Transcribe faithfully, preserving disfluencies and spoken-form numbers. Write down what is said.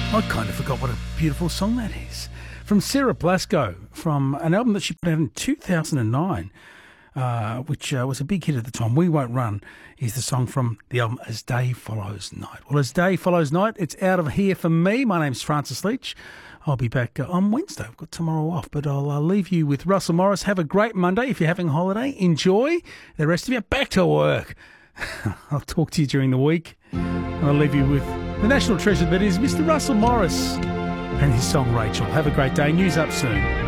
I kind of forgot what a beautiful song that is. From Sarah Blasco, from an album that she put out in two thousand nine, uh, which uh, was a big hit at the time. We Won't Run is the song from the album As Day Follows Night. Well, As Day Follows Night, it's out of here for me. My name's Francis Leach. I'll be back uh, on Wednesday. I've got tomorrow off, but I'll uh, leave you with Russell Morris. Have a great Monday. If you're having a holiday, enjoy. The rest of you, back to work. I'll talk to you during the week. I'll leave you with the national treasure that is Mister Russell Morris and his song Rachel. Have a great day. News up soon.